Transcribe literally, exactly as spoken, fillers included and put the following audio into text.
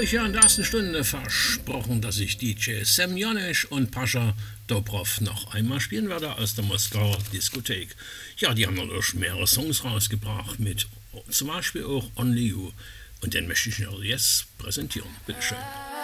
euch ja in der ersten Stunde versprochen, dass ich D J Semjonisch und Pascha Dobrov noch einmal spielen werde aus der Moskauer Diskothek. Ja, die haben natürlich mehrere Songs rausgebracht, mit zum Beispiel auch Only You. Und den möchte ich euch jetzt präsentieren. Bitteschön.